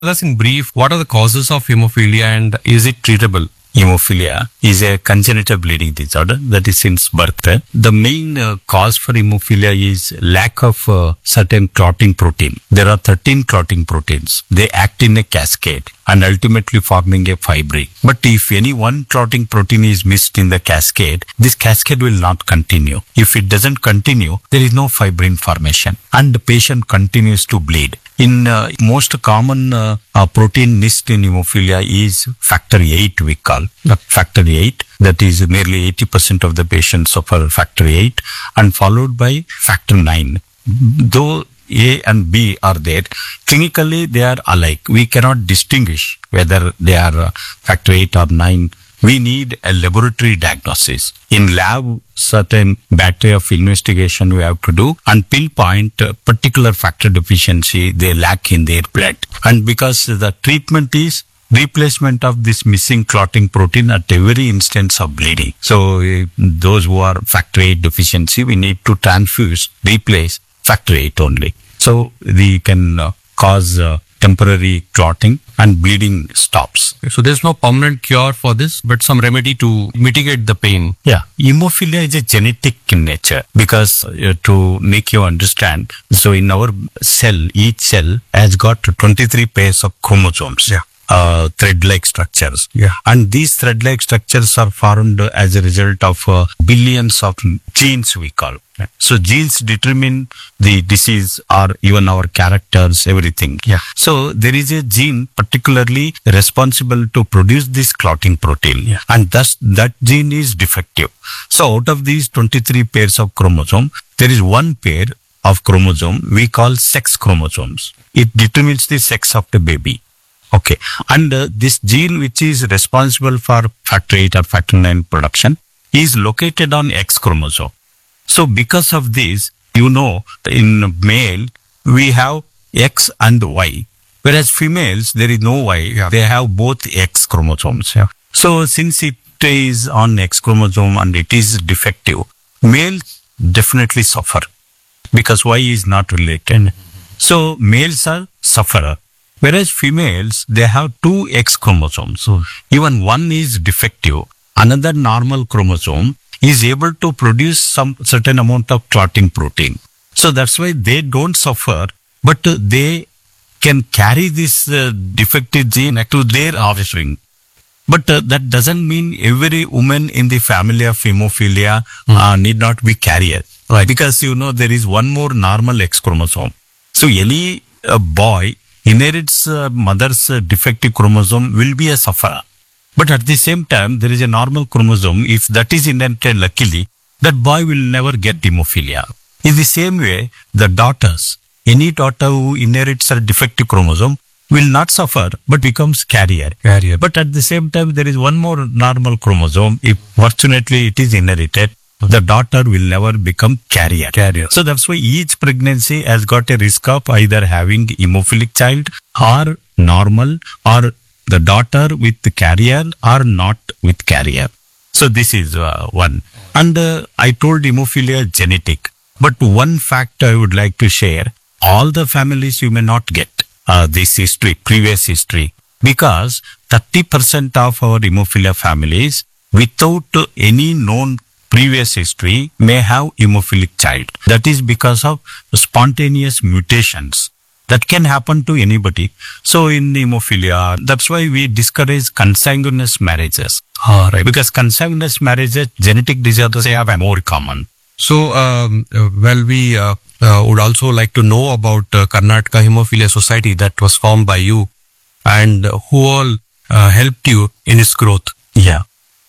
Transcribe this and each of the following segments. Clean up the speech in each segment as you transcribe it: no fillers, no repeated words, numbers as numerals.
us in brief, what are the causes of hemophilia and is it treatable? Hemophilia is a congenital bleeding disorder that is since birth. The main cause for hemophilia is lack of certain clotting protein. There are 13 clotting proteins. They act in a cascade and ultimately forming a fibrin. But if any one clotting protein is missed in the cascade, this cascade will not continue. If it doesn't continue, there is no fibrin formation and the patient continues to bleed. In most common protein missed in hemophilia is factor 8 we call. Factor 8, that is nearly 80% of the patients suffer factor 8 and followed by factor 9. Though A and B are there, clinically they are alike. We cannot distinguish whether they are factor 8 or 9. We need a laboratory diagnosis. In lab, certain battery of investigation we have to do and pinpoint particular factor deficiency they lack in their blood. And because the treatment is replacement of this missing clotting protein at every instance of bleeding. So those who are factor 8 deficiency, we need to transfuse, replace factor 8 only. So we can cause temporary clotting and bleeding stops. So there's no permanent cure for this, but some remedy to mitigate the pain. Yeah. Hemophilia is a genetic in nature because to make you understand, so in our cell, each cell has got 23 pairs of chromosomes. Yeah. Thread-like structures. Yeah. And these thread-like structures are formed as a result of billions of genes we call. So genes determine the disease or even our characters, everything. Yeah. So there is a gene particularly responsible to produce this clotting protein. Yeah. And thus that gene is defective. So out of these 23 pairs of chromosome, there is one pair of chromosome we call sex chromosomes. It determines the sex of the baby. Okay. And this gene which is responsible for factor 8 or factor 9 production is located on X chromosome. So because of this, in male, we have X and Y. Whereas females, there is no Y. Yeah. They have both X chromosomes. Yeah. So since it is on X chromosome and it is defective, males definitely suffer because Y is not related. So males are sufferer. Whereas females, they have 2 X chromosomes. So even one is defective. Another normal chromosome is able to produce some certain amount of clotting protein. So that's why they don't suffer, but they can carry this defective gene to their offspring. But that doesn't mean every woman in the family of hemophilia need not be carrier. Right. Because there is one more normal X chromosome. So any boy inherits mother's defective chromosome will be a sufferer. But at the same time, there is a normal chromosome. If that is inherited luckily, that boy will never get hemophilia. In the same way, the daughters, any daughter who inherits a defective chromosome will not suffer but becomes carrier. But at the same time, there is one more normal chromosome. If fortunately it is inherited, the daughter will never become carrier. So that's why each pregnancy has got a risk of either having hemophilic child or normal or the daughter with the carrier or not with carrier. So this is one. And I told hemophilia genetic. But one fact I would like to share, all the families you may not get this history, previous history, because 30% of our hemophilia families without any known previous history may have hemophilic child. That is because of spontaneous mutations that can happen to anybody. So in hemophilia, that's why we discourage consanguineous marriages. Right. Because consanguineous marriages, genetic disorders are more common. So, we would also like to know about Karnataka Hemophilia Society that was formed by you and who all helped you in its growth. Yeah.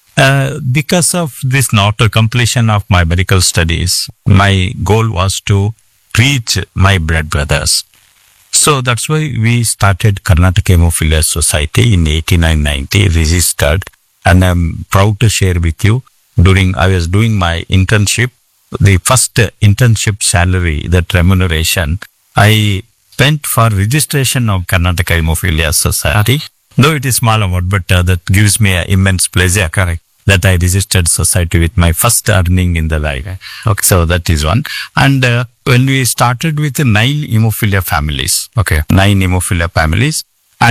Because of this not completion of my medical studies, my goal was to reach my blood brothers. So that's why we started Karnataka Hemophilia Society in 89-90, registered, and I'm proud to share with you. I was doing my internship, the first internship salary, that remuneration, I went for registration of Karnataka Hemophilia Society. Though it is small amount, but that gives me an immense pleasure. Correct. That I registered society with my first earning in the life. Okay. So that is one. And when we started with 9 hemophilia families. Okay. 9 hemophilia families.